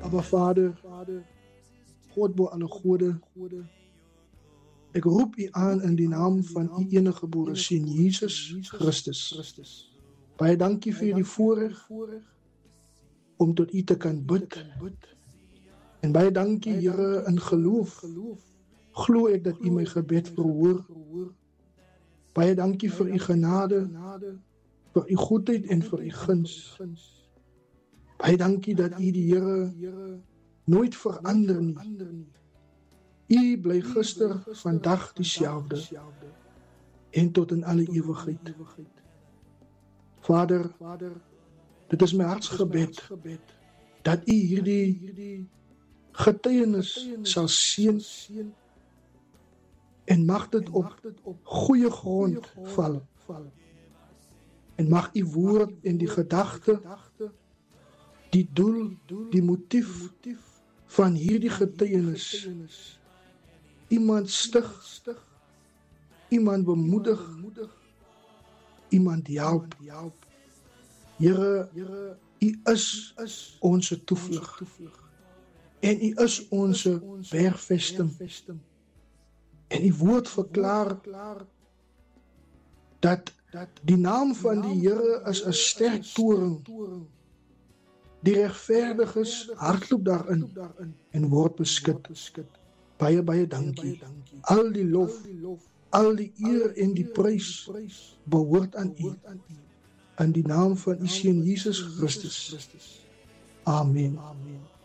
Abba Vader, God bo alle gode, ek roep u aan in die naam van u enige gebore Seun Jesus Christus. Baie dankie vir die voorreg om tot u te kan bid. En baie dankie, Here, in geloof glo ek dat u my gebed verhoor. Baie dankie vir u genade, vir u goedheid en vir u guns. Baie dankie dat u die Here nooit verander nie. U bly gister, vandag dieselfde en tot in alle ewigheid. Vader, dit is my hartsgebed dat u hierdie getuienis sal seën en mag dit op goeie grond val. En mag u woord en die gedagte, die doel, die motief van hierdie getuienis iemand stig, iemand bemoedig, iemand help. Here, u is ons toevlug en u is ons bergvesting. En u woord verklaar dat die naam van die Here is 'n sterk toring. Die regverdiges hardloop daarin en word beskud. Baie, baie dankie. Al die lof, al die eer en die prys behoort aan u. In die naam van u Seun Jesus Christus. Amen.